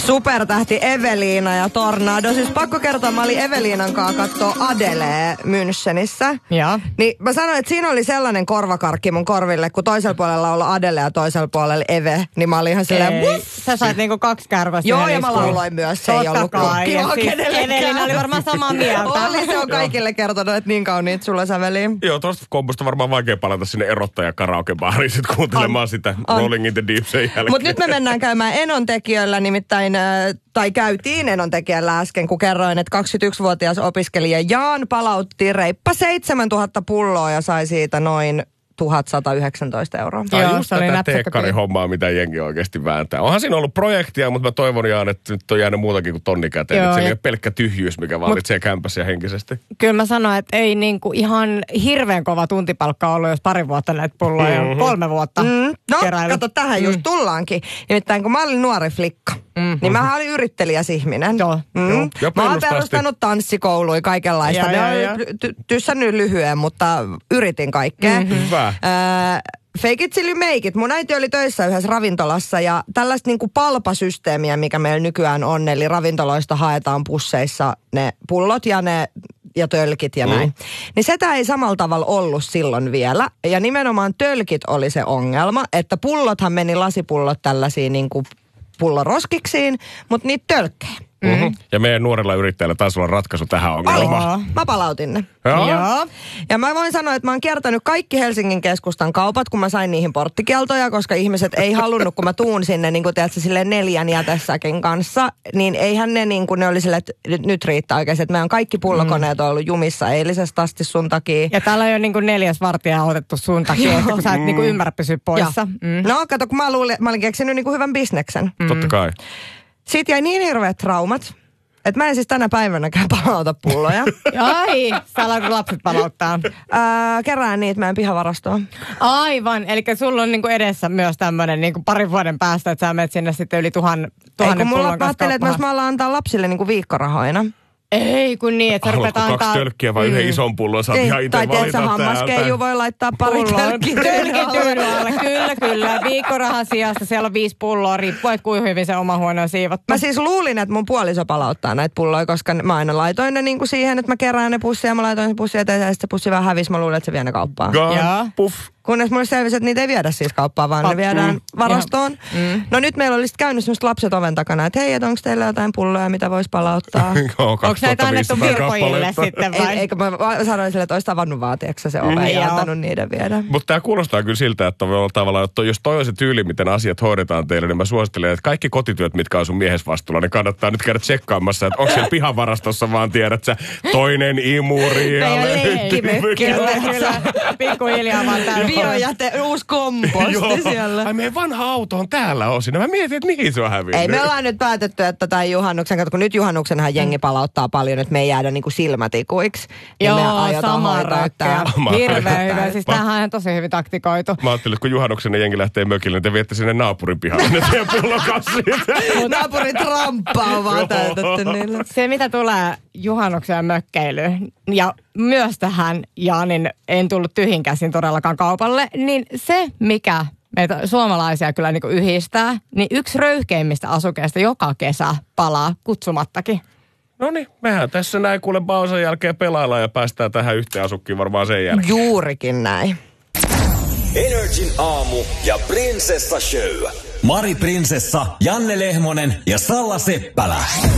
supertähti Eveliina ja Tornado. Siis pakko kertoa, mä olin Eveliinan kanssa kattoo Adelee Münchenissä. Joo. Niin mä sanoin, että siinä oli sellainen korvakarkki mun korville, kun toisella puolella oli Adele ja toisella puolella Eve. Niin mä olin ihan silleen, sä sait niinku 2 kärpästä. Joo, ja mä lauloin myös. Se ei ollut kivaa kenellekään. Eveliina oli varmaan samaa mieltä. Oli, se on kaikille kertonut, että niin kauniit sulle säveliin. Joo, tuosta kombosta varmaan vaikea palata sinne erottaja karaokebaariin sit kuuntelemaan sitä Rolling in the Deep sen jälkeen. Mutta nyt me mennään käymään Enontekijöllä, nimittäin, tai käytiin Enontekijällä äsken, kun kerroin, että 21-vuotias opiskelija Jaan palautti reippa 7000 pulloa ja sai siitä noin 1119 €. Tämä on just tätä teekkarihommaa, mitä jengi oikeasti vääntää. Onhan siinä ollut projektia, mutta mä toivon, Jaan, että nyt on jäänyt muutakin kuin tonni käteen. Joo, että se ei ole pelkkä tyhjyys, mikä vallitsee kämpässä ja henkisesti. Kyllä mä sanoin, että ei niinku ihan hirveän kova tuntipalkka ollut, jos 2 vuotta näitä pulloja, 3 vuotta No, keräily. kato, tähän just tullaankin. Nimittäin kun mä olin nuori flikka, niin mä olin yrittelijäs ihminen. Joo. Mä oon perustanut tanssikouluja, kaikenlaista. Ne on tyssännyt lyhyen, mutta yritin kaikkea. Hyvä. Fake it till you make it. Mun äiti oli töissä yhdessä ravintolassa ja tällaista niinku palpasysteemiä, mikä meillä nykyään on, eli ravintoloista haetaan pusseissa ne pullot ja tölkit ja näin. Niin sitä ei samalla tavalla ollut silloin vielä. Ja nimenomaan tölkit oli se ongelma, että pullothan meni lasipullot tällaisiin niinku pulloroskiksiin, mutta niitä tölkkejä. Ja meidän nuorella yrittäjällä taisi olla ratkaisu tähän ongelmaan. Mä palautin ne. Joo. Ja mä voin sanoa, että mä oon kiertänyt kaikki Helsingin keskustan kaupat, kun mä sain niihin porttikieltoja, koska ihmiset ei halunnut, kun mä tuun sinne, niin kuin tiedätkö, silleen 4 jätessäkin kanssa, niin eihän ne niin kuin ne oli silleen, että nyt riittää oikeasti, että meidän kaikki pullokoneet on ollut jumissa eilisestä asti sun takia. Ja täällä on jo niin kuin 4. vartija otettu sun takia, että kun sä et niin kuin ymmärrä pysyä poissa. No, kato, kun mä olin keksinyt niin kuin hyvän bisneksen. Totta kai. Siitä jäi niin hirveät traumat, että mä en siis tänä päivänäkään palauta pulloja. Ai, sä alat lapset palauttaa. Kerään niitä meidän pihavarastoon. Aivan, eli sulla on niinku edessä myös tämmöinen niinku 2 vuoden päästä, että sä menet sinne sitten yli 1000 ei, kun mulla pullon kanssa ajattelee, että mä alan antaa lapsille niinku viikkorahoina. Ei kun niin, että sä rupeat antaa 2 tölkkiä vai 1 ison pullon, sä oot ihan itse valita täältä. Tai hammaskeiju voi laittaa pari tölkkiä. Kyllä. Viikkorahan sijasta siellä on 5 pulloa, riippuen kuinka hyvin se oma huone on siivottu. Mä siis luulin, että mun puoliso palauttaa näitä pulloja, koska mä aina laitoin ne niinku siihen, että mä kerään ne pussia ja mä laitoin se pussi eteen ja sitten se pussi vähän hävisi. Mä luulin, että se vie ne kauppaan. Puff. Kunnes mulle selvisi, että niitä ei viedä siis kauppaan, vaan ne viedään varastoon. No nyt meillä olisi käynyt semmoiset lapset oven takana, että hei, että onko teillä jotain pulloja, mitä voisi palauttaa? Onko näitä annettu virkojille sitten vai? Eikö mä sanoin sille, että olisi tavannut vaatiaksi se ove ja antanut niiden viedä. Mutta tämä kuulostaa kyllä siltä, että tavallaan, että jos toi on se tyyli, miten asiat hoidetaan teille, niin mä suosittelen, että kaikki kotityöt, mitkä on sun miehes vastuulla, niin kannattaa nyt käydä tsekkaamassa, että onko siellä pihavarastossa vaan tiedät sä, toinen imuri ja Kyllä, pikkuhiljaa vaan täällä. Biojäte, uusi komposti siellä. Ai meidän vanha auto on täällä osin. Mä mietin, että mihin se on hävinnyt. Ei, me ollaan nyt päätetty, että tämän juhannuksen, kun nyt juhannuksenhan jengi palauttaa paljon, että me ei jäädä niinku silmätikuiksi. Joo, sama rökkää. Hirveän hyvä. Siis tämähän on tosi hyvin taktikoitu. Mä ajattelin, että kun juhannuksen jengi lähtee mökille, niin te viette sinne naapurin pihalle ne teidän pullokassiin. Naapurin tramppaa on vaan täytetty niillä. Se, mitä tulee juhannuksen mökkeilyyn ja myös tähän, Jaanin en tullut tyhjin käsin todellakaan kaupalle, niin se, mikä meitä suomalaisia kyllä niin kuin yhdistää, niin yksi röyhkeimmistä asukeista joka kesä palaa kutsumattakin. No niin, mehän tässä näin kuule pausan jälkeen pelaillaan ja päästään tähän yhteen asukkiin varmaan sen jälkeen. Juurikin näin. Energin aamu ja Prinsessa Show. Mari Prinsessa, Janne Lehmonen ja Salla Seppälä.